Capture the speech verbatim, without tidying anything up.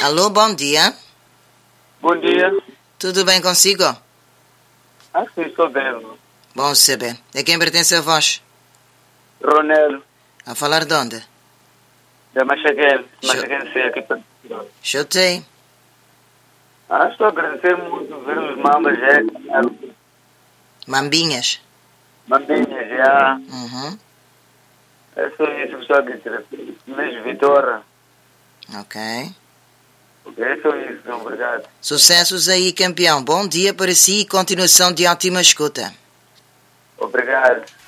Alô, bom dia. Bom dia. Tudo bem consigo? Ah, sim, estou bem. Bom saber. A quem pertence a voz? Ronel, A falar de onde? da Machaquel. Show. Machaquel, sei aqui para. Chutei. Ah, estou a agradecer muito ver os mambas, é. Mambinhas. Mambinhas, já. Uhum. É só isso que estou a dizer. Mesmo Vitória. Ok. É só isso, obrigado. Sucessos aí, campeão. Bom dia para si e continuação de ótima escuta. Obrigado.